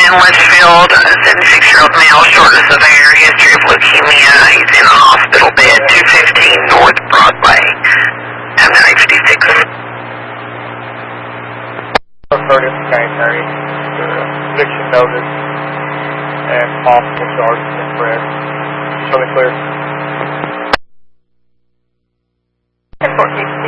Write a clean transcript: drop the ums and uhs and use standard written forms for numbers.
in Litchfield, a 76-year-old male, shortness of air, history of leukemia. He's in a hospital bed, 215 North Broadway, after 86. 30th County Attorney, conviction notice, and possible charges in press. Show me clear. 1014.